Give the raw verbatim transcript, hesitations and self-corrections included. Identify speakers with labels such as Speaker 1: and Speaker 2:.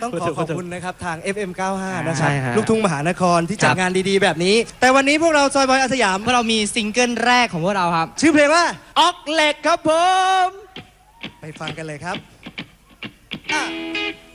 Speaker 1: ต้องขอขอบคุณนะครับทาง เอฟ เอ็ม เก้าสิบห้า นะค
Speaker 2: ใช่
Speaker 1: รับ
Speaker 2: ฮะ
Speaker 1: ลูกทุ่งมหานครที่จัดงานดีๆแบบนี้ แต่วันนี้พวกเราซอยบอยอาสยาม
Speaker 2: พวกเรามีซิงเกิลแรกของพวกเราครับ
Speaker 1: ชื่อเพลงว่า
Speaker 2: ออกเหล็กครับผม
Speaker 1: ไปฟังกันเลยครับอ่ะ